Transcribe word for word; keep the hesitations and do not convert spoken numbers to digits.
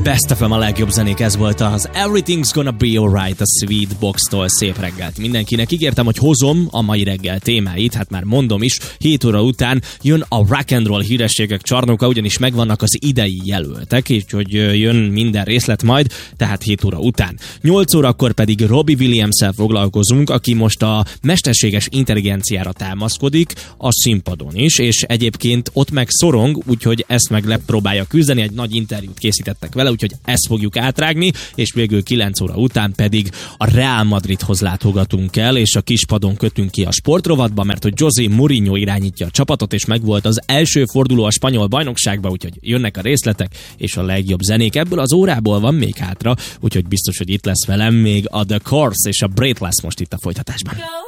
Best ef em a legjobb zenék, ez volt az Everything's Gonna Be Alright a Sweet Box-tól. Szép reggelt mindenkinek. Ígértem, hogy hozom a mai reggel témáit, hát már mondom is, hét óra után jön a rock and roll hírességek csarnoka, ugyanis megvannak az idei jelöltek, és hogy jön minden részlet majd, tehát hét óra után. nyolc órakor pedig Robbie Williams-szel foglalkozunk, aki most a mesterséges intelligenciára támaszkodik a színpadon is, és egyébként ott meg szorong, úgyhogy ezt meg lepróbálja küzdeni, egy nagy interjút készítettek vele, úgyhogy ezt fogjuk átrágni, és végül kilenc óra után pedig a Real Madridhoz látogatunk el, és a kispadon kötünk ki a sportrovatba, mert hogy José Mourinho irányítja a csapatot, és megvolt az első forduló a spanyol bajnokságba, úgyhogy jönnek a részletek, és a legjobb zenék. Ebből az órából van még hátra, úgyhogy biztos, hogy itt lesz velem még a The Course, és a Breathless most itt a folytatásban.